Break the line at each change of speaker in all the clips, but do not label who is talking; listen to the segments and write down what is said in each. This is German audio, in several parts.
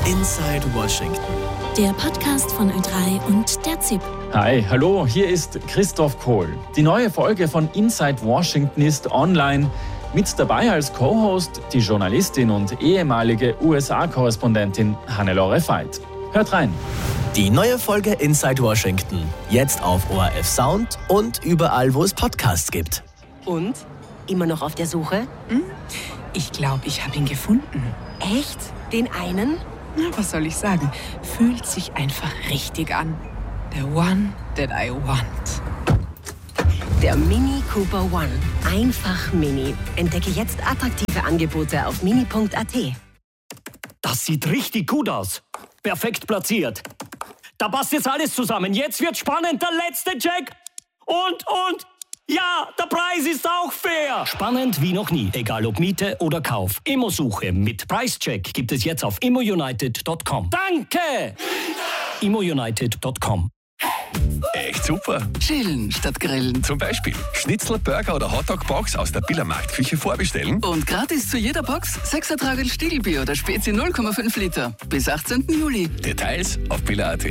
Inside Washington.
Der Podcast von Ö3 und der ZIP.
Hi, hallo, hier ist Christoph Kohl. Die neue Folge von Inside Washington ist online. Mit dabei als Co-Host die Journalistin und ehemalige USA-Korrespondentin Hannelore Veit. Hört rein.
Die neue Folge Inside Washington. Jetzt auf ORF Sound und überall, wo es Podcasts gibt.
Und? Immer noch auf der Suche?
Ich glaube, ich habe ihn gefunden.
Echt? Den einen?
Na, was soll ich sagen? Fühlt sich einfach richtig an. The one that I want.
Der Mini Cooper One. Einfach Mini. Entdecke jetzt attraktive Angebote auf mini.at.
Das sieht richtig gut aus. Perfekt platziert. Da passt jetzt alles zusammen. Jetzt wird spannend. Der letzte Check. Und. Ja, der Preis ist auch fair. Spannend wie noch nie. Egal ob Miete oder Kauf. Immo-Suche mit Preischeck gibt es jetzt auf immounited.com. Danke! immounited.com.
Echt super.
Chillen statt grillen.
Zum Beispiel Schnitzel, Burger oder Hotdog-Box aus der Billermarktküche vorbestellen.
Und gratis zu jeder Box 6er Tragel Stiegelbier oder Spezi 0,5 Liter. Bis 18. Juli.
Details auf biller.at.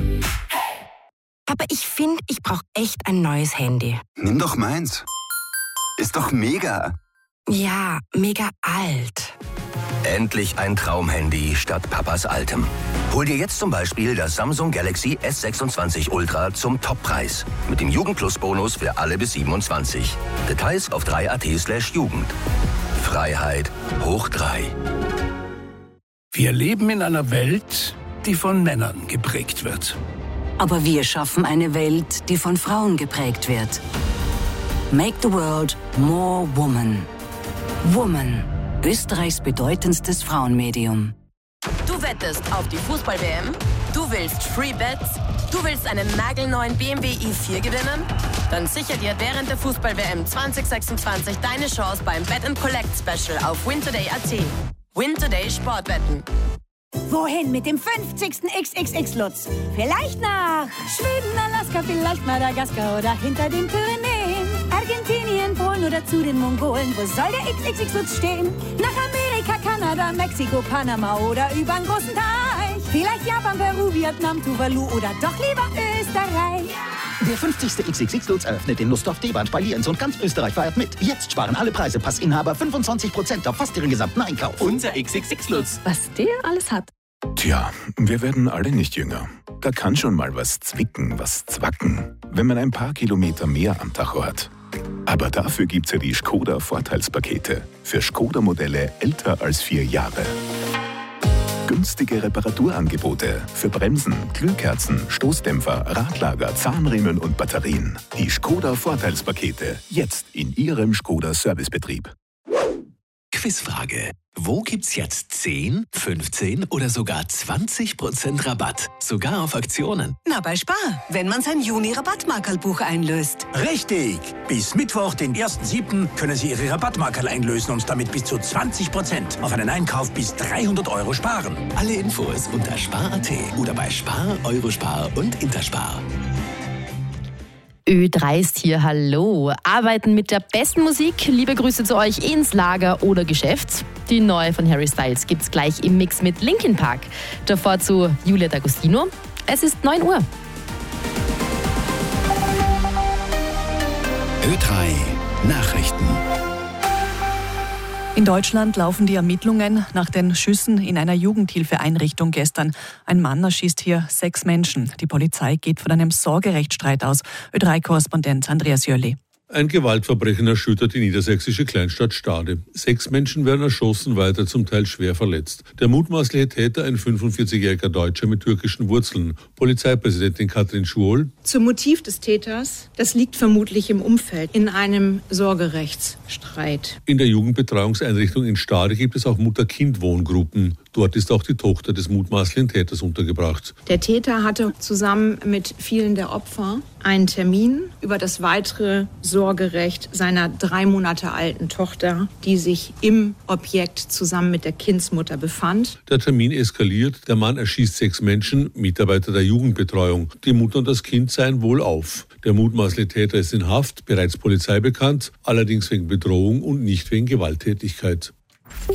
Aber ich finde, ich brauche echt ein neues Handy.
Nimm doch meins. Ist doch mega.
Ja, mega alt.
Endlich ein Traumhandy statt Papas altem. Hol dir jetzt zum Beispiel das Samsung Galaxy S26 Ultra zum Toppreis. Mit dem Jugend-Plus-Bonus für alle bis 27. Details auf 3at/Jugend. Freiheit hoch 3.
Wir leben in einer Welt, die von Männern geprägt wird.
Aber wir schaffen eine Welt, die von Frauen geprägt wird. Make the world more woman. Woman, Österreichs bedeutendstes Frauenmedium.
Du wettest auf die Fußball-WM? Du willst Free Bets? Du willst einen nagelneuen BMW i4 gewinnen? Dann sicher dir während der Fußball-WM 2026 deine Chance beim Bet & Collect Special auf wintoday.at. Wintoday Sportwetten.
Wohin mit dem 50. XXX-Lutz? Vielleicht nach Schweden, Alaska, vielleicht Madagaskar oder hinter den Pyrenäen. Argentinien, Polen oder zu den Mongolen. Wo soll der XXX-Lutz stehen? Nach Amerika, Kanada, Mexiko, Panama oder übern großen Teich. Vielleicht Japan, Peru, Vietnam, Tuvalu oder doch lieber Österreich.
Der 50. XXX-Lutz eröffnet in Nussdorf, Deband, bei Lienz und ganz Österreich feiert mit. Jetzt sparen alle Preise, Passinhaber 25% auf fast ihren gesamten Einkauf.
Unser XXX-Lutz.
Was der alles hat.
Tja, wir werden alle nicht jünger. Da kann schon mal was zwicken, was zwacken, wenn man ein paar Kilometer mehr am Tacho hat. Aber dafür gibt's ja die Skoda-Vorteilspakete für Skoda-Modelle älter als 4 Jahre. Günstige Reparaturangebote für Bremsen, Glühkerzen, Stoßdämpfer, Radlager, Zahnriemen und Batterien. Die Skoda-Vorteilspakete, jetzt in Ihrem Skoda-Servicebetrieb.
Quizfrage. Wo gibt's jetzt 10, 15 oder sogar 20% Rabatt? Sogar auf Aktionen.
Na, bei Spar, wenn man sein Juni-Rabattmarkerlbuch einlöst.
Richtig! Bis Mittwoch, den 1.7. können Sie Ihre Rabattmarkerl einlösen und damit bis zu 20% auf einen Einkauf bis 300 € sparen.
Alle Infos unter spar.at oder bei Spar, Eurospar und Interspar.
Ö3 ist hier, hallo. Arbeiten mit der besten Musik. Liebe Grüße zu euch ins Lager oder Geschäft. Die neue von Harry Styles gibt's gleich im Mix mit Linkin Park. Davor zu Julia D'Agostino. Es ist 9 Uhr.
Ö3 Nachrichten.
In Deutschland laufen die Ermittlungen nach den Schüssen in einer Jugendhilfeeinrichtung gestern. Ein Mann erschießt hier 6 Menschen. Die Polizei geht von einem Sorgerechtsstreit aus. Ö3-Korrespondent Andreas Jölle.
Ein Gewaltverbrechen erschüttert die niedersächsische Kleinstadt Stade. 6 Menschen werden erschossen, weitere zum Teil schwer verletzt. Der mutmaßliche Täter, ein 45-jähriger Deutscher mit türkischen Wurzeln. Polizeipräsidentin Katrin Schwohl.
Zum Motiv des Täters, das liegt vermutlich im Umfeld, in einem Sorgerechtsstreit.
In der Jugendbetreuungseinrichtung in Stade gibt es auch Mutter-Kind-Wohngruppen. Dort ist auch die Tochter des mutmaßlichen Täters untergebracht.
Der Täter hatte zusammen mit vielen der Opfer einen Termin über das weitere Sorgerecht seiner 3 Monate alten Tochter, die sich im Objekt zusammen mit der Kindsmutter befand.
Der Termin eskaliert, der Mann erschießt 6 Menschen, Mitarbeiter der Jugendbetreuung. Die Mutter und das Kind seien wohlauf. Der mutmaßliche Täter ist in Haft, bereits Polizei bekannt, allerdings wegen Bedrohung und nicht wegen Gewalttätigkeit.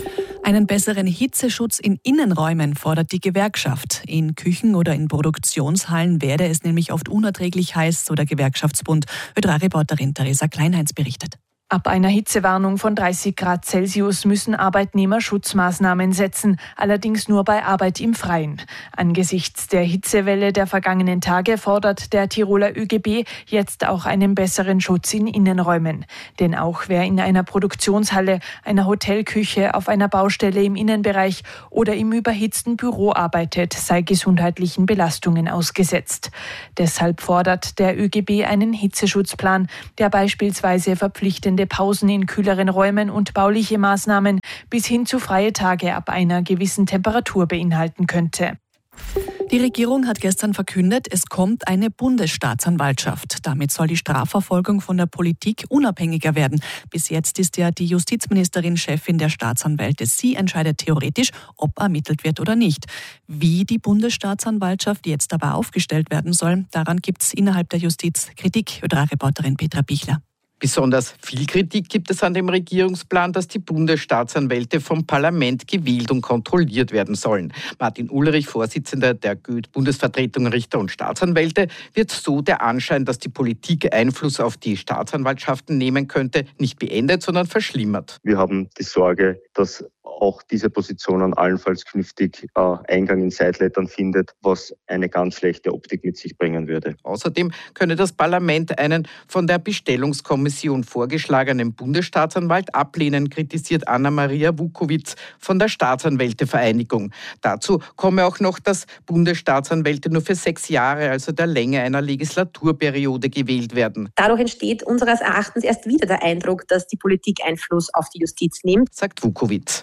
Einen besseren Hitzeschutz in Innenräumen fordert die Gewerkschaft. In Küchen oder in Produktionshallen werde es nämlich oft unerträglich heiß, so der Gewerkschaftsbund. Ö3-Reporterin Theresa Kleinheinz berichtet.
Ab einer Hitzewarnung von 30 Grad Celsius müssen Arbeitnehmer Schutzmaßnahmen setzen, allerdings nur bei Arbeit im Freien. Angesichts der Hitzewelle der vergangenen Tage fordert der Tiroler ÖGB jetzt auch einen besseren Schutz in Innenräumen. Denn auch wer in einer Produktionshalle, einer Hotelküche, auf einer Baustelle im Innenbereich oder im überhitzten Büro arbeitet, sei gesundheitlichen Belastungen ausgesetzt. Deshalb fordert der ÖGB einen Hitzeschutzplan, der beispielsweise verpflichtende Pausen in kühleren Räumen und bauliche Maßnahmen bis hin zu freie Tage ab einer gewissen Temperatur beinhalten könnte.
Die Regierung hat gestern verkündet, es kommt eine Bundesstaatsanwaltschaft. Damit soll die Strafverfolgung von der Politik unabhängiger werden. Bis jetzt ist ja die Justizministerin Chefin der Staatsanwälte. Sie entscheidet theoretisch, ob ermittelt wird oder nicht. Wie die Bundesstaatsanwaltschaft jetzt aber aufgestellt werden soll, daran gibt es innerhalb der Justiz Kritik. Ö3-Reporterin Petra Bichler.
Besonders viel Kritik gibt es an dem Regierungsplan, dass die Bundesstaatsanwälte vom Parlament gewählt und kontrolliert werden sollen. Martin Ulrich, Vorsitzender der Bundesvertretung Richter und Staatsanwälte, wird so der Anschein, dass die Politik Einfluss auf die Staatsanwaltschaften nehmen könnte, nicht beendet, sondern verschlimmert.
Wir haben die Sorge, dass auch diese Position allenfalls künftig Eingang in Sidelettern findet, was eine ganz schlechte Optik mit sich bringen würde.
Außerdem könne das Parlament einen von der Bestellungskommission vorgeschlagenen Bundesstaatsanwalt ablehnen, kritisiert Anna-Maria Vukovic von der Staatsanwältevereinigung. Dazu komme auch noch, dass Bundesstaatsanwälte nur für 6 Jahre, also der Länge einer Legislaturperiode, gewählt werden.
Dadurch entsteht unseres Erachtens erst wieder der Eindruck, dass die Politik Einfluss auf die Justiz nimmt,
sagt Vukovic.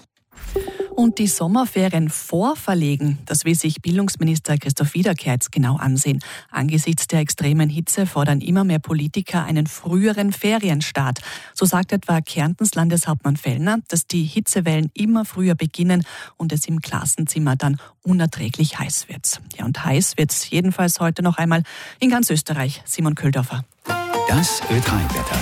Und die Sommerferien vorverlegen, das will sich Bildungsminister Christoph Wiederkehr jetzt genau ansehen. Angesichts der extremen Hitze fordern immer mehr Politiker einen früheren Ferienstart. So sagt etwa Kärntens Landeshauptmann Fellner, dass die Hitzewellen immer früher beginnen und es im Klassenzimmer dann unerträglich heiß wird. Ja, und heiß wird es jedenfalls heute noch einmal in ganz Österreich. Simon Köhldorfer.
Das Ö3-Wetter.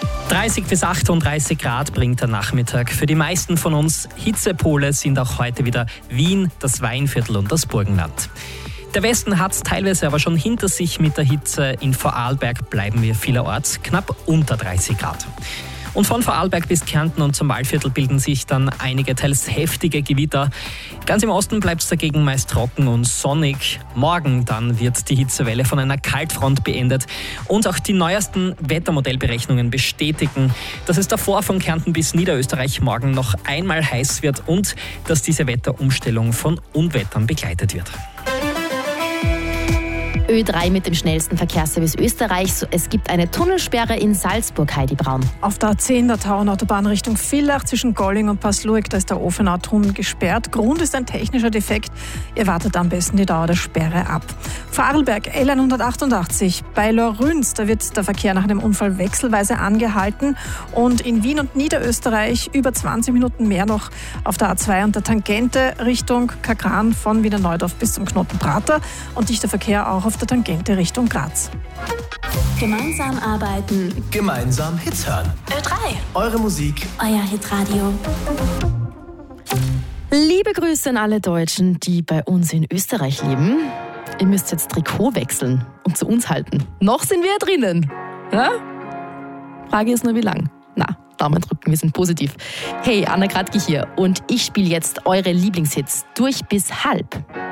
30 bis 38 Grad bringt der Nachmittag. Für die meisten von uns Hitzepole sind auch heute wieder Wien, das Weinviertel und das Burgenland. Der Westen hat es teilweise aber schon hinter sich mit der Hitze. In Vorarlberg bleiben wir vielerorts knapp unter 30 Grad. Und von Vorarlberg bis Kärnten und zum Waldviertel bilden sich dann einige teils heftige Gewitter. Ganz im Osten bleibt es dagegen meist trocken und sonnig. Morgen dann wird die Hitzewelle von einer Kaltfront beendet. Und auch die neuesten Wettermodellberechnungen bestätigen, dass es davor von Kärnten bis Niederösterreich morgen noch einmal heiß wird und dass diese Wetterumstellung von Unwettern begleitet wird.
Ö3 mit dem schnellsten Verkehrsservice Österreichs. Es gibt eine Tunnelsperre in Salzburg, Heidi Braun.
Auf der A10 der Tauernautobahn Richtung Villach zwischen Golling und Passluig, da ist der Ofenau-Tunnel gesperrt. Grund ist ein technischer Defekt. Ihr wartet am besten die Dauer der Sperre ab. Vorarlberg L188 bei Lorünz, da wird der Verkehr nach einem Unfall wechselweise angehalten. Und in Wien und Niederösterreich über 20 Minuten mehr noch auf der A2 und der Tangente Richtung Kagran von Wiener Neudorf bis zum Knoten Prater. Und dichter Verkehr auch auf der Tangente Richtung Graz.
Gemeinsam arbeiten.
Gemeinsam Hits hören.
Ö3.
Eure Musik.
Euer Hitradio.
Liebe Grüße an alle Deutschen, die bei uns in Österreich leben. Ihr müsst jetzt Trikot wechseln und zu uns halten. Noch sind wir ja drinnen. Ja? Frage ist nur, wie lang. Na, Daumen drücken, wir sind positiv. Hey, Anna Kratke hier und ich spiele jetzt eure Lieblingshits durch bis halb.